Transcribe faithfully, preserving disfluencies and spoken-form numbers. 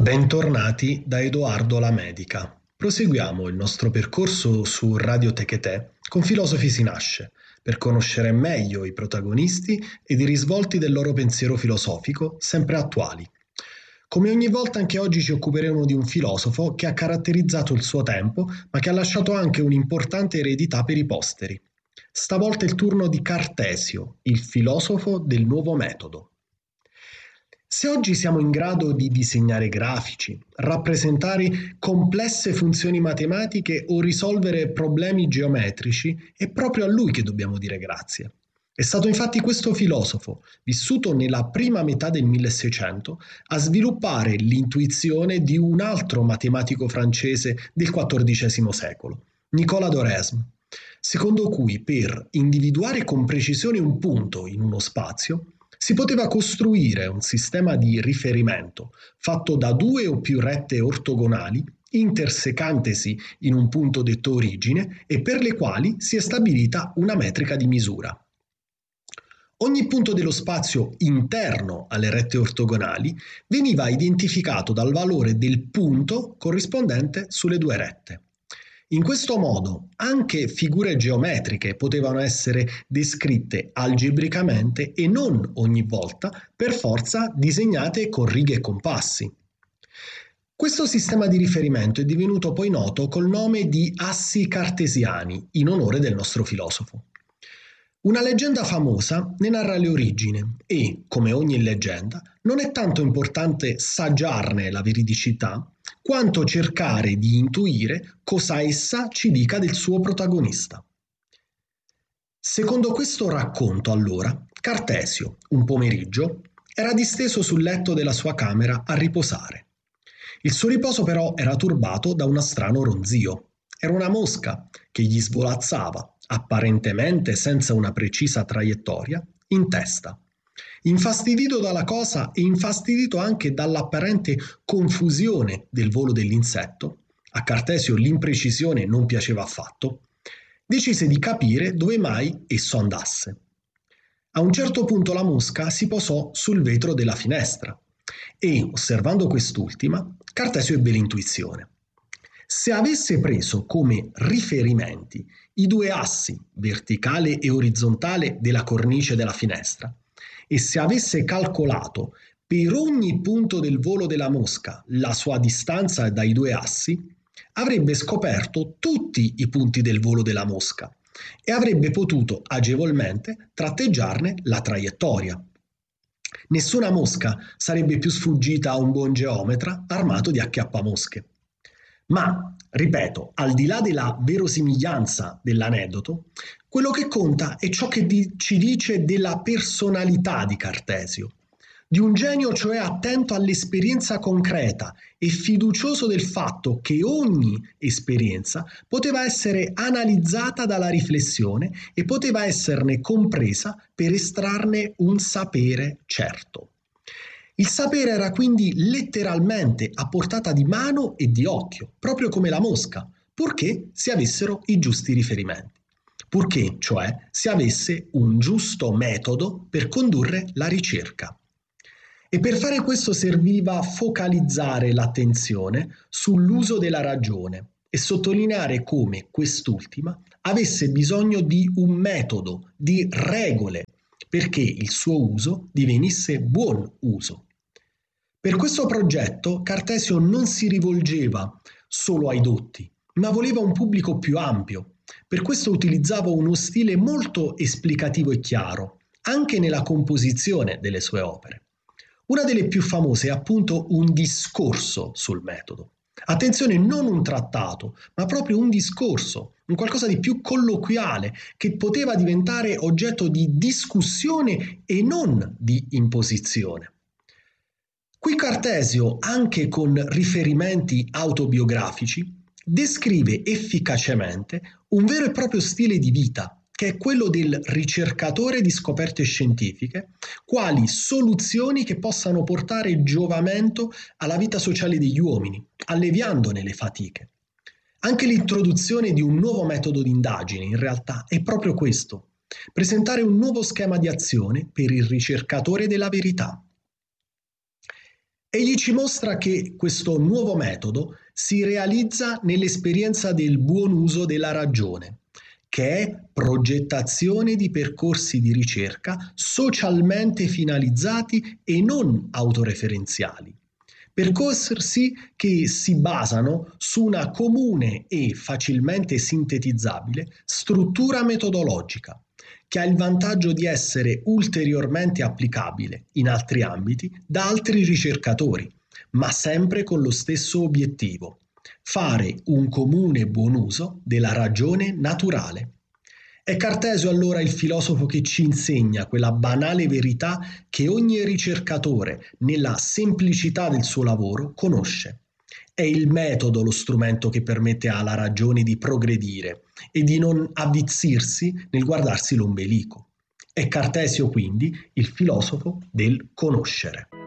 Bentornati da Edoardo Lamedica. Proseguiamo il nostro percorso su Radio Techete con Filosofi si nasce, per conoscere meglio i protagonisti ed i risvolti del loro pensiero filosofico, sempre attuali. Come ogni volta anche oggi ci occuperemo di un filosofo che ha caratterizzato il suo tempo, ma che ha lasciato anche un'importante eredità per i posteri. Stavolta è il turno di Cartesio, il filosofo del nuovo metodo. Se oggi siamo in grado di disegnare grafici, rappresentare complesse funzioni matematiche o risolvere problemi geometrici, è proprio a lui che dobbiamo dire grazie. È stato infatti questo filosofo, vissuto nella prima metà del milleseicento, a sviluppare l'intuizione di un altro matematico francese del quattordicesimo secolo, Nicolas d'Oresme, secondo cui per individuare con precisione un punto in uno spazio si poteva costruire un sistema di riferimento fatto da due o più rette ortogonali intersecantesi in un punto detto origine e per le quali si è stabilita una metrica di misura. Ogni punto dello spazio interno alle rette ortogonali veniva identificato dal valore del punto corrispondente sulle due rette. In questo modo anche figure geometriche potevano essere descritte algebricamente e non ogni volta per forza disegnate con righe e compassi. Questo sistema di riferimento è divenuto poi noto col nome di assi cartesiani, in onore del nostro filosofo. Una leggenda famosa ne narra le origini e, come ogni leggenda, non è tanto importante saggiarne la veridicità, quanto cercare di intuire cosa essa ci dica del suo protagonista. Secondo questo racconto, allora, Cartesio, un pomeriggio, era disteso sul letto della sua camera a riposare. Il suo riposo però era turbato da un strano ronzio. Era una mosca che gli svolazzava, apparentemente senza una precisa traiettoria, in testa. Infastidito dalla cosa e infastidito anche dall'apparente confusione del volo dell'insetto, a Cartesio l'imprecisione non piaceva affatto, decise di capire dove mai esso andasse. A un certo punto la mosca si posò sul vetro della finestra e, osservando quest'ultima, Cartesio ebbe l'intuizione. Se avesse preso come riferimenti i due assi, verticale e orizzontale, della cornice della finestra, e se avesse calcolato per ogni punto del volo della mosca la sua distanza dai due assi, avrebbe scoperto tutti i punti del volo della mosca e avrebbe potuto agevolmente tratteggiarne la traiettoria. Nessuna mosca sarebbe più sfuggita a un buon geometra armato di acchiappamosche. Ma, ripeto, al di là della verosimiglianza dell'aneddoto, quello che conta è ciò che di- ci dice della personalità di Cartesio, di un genio cioè attento all'esperienza concreta e fiducioso del fatto che ogni esperienza poteva essere analizzata dalla riflessione e poteva esserne compresa per estrarne un sapere certo. Il sapere era quindi letteralmente a portata di mano e di occhio, proprio come la mosca, purché si avessero i giusti riferimenti, purché, cioè, si avesse un giusto metodo per condurre la ricerca. E per fare questo serviva focalizzare l'attenzione sull'uso della ragione e sottolineare come quest'ultima avesse bisogno di un metodo, di regole, perché il suo uso divenisse buon uso. Per questo progetto Cartesio non si rivolgeva solo ai dotti, ma voleva un pubblico più ampio. Per questo utilizzava uno stile molto esplicativo e chiaro, anche nella composizione delle sue opere. Una delle più famose è appunto un discorso sul metodo. Attenzione, non un trattato, ma proprio un discorso, un qualcosa di più colloquiale, che poteva diventare oggetto di discussione e non di imposizione. Qui Cartesio, anche con riferimenti autobiografici, descrive efficacemente un vero e proprio stile di vita, che è quello del ricercatore di scoperte scientifiche, quali soluzioni che possano portare giovamento alla vita sociale degli uomini, alleviandone le fatiche. Anche l'introduzione di un nuovo metodo di indagine, in realtà, è proprio questo: presentare un nuovo schema di azione per il ricercatore della verità. Egli ci mostra che questo nuovo metodo si realizza nell'esperienza del buon uso della ragione, che è progettazione di percorsi di ricerca socialmente finalizzati e non autoreferenziali. Percorsi che si basano su una comune e facilmente sintetizzabile struttura metodologica, che ha il vantaggio di essere ulteriormente applicabile in altri ambiti da altri ricercatori, ma sempre con lo stesso obiettivo: fare un comune buon uso della ragione naturale. È Cartesio allora il filosofo che ci insegna quella banale verità che ogni ricercatore, nella semplicità del suo lavoro, conosce. È il metodo lo strumento che permette alla ragione di progredire e di non avvizzirsi nel guardarsi l'ombelico. È Cartesio quindi il filosofo del conoscere.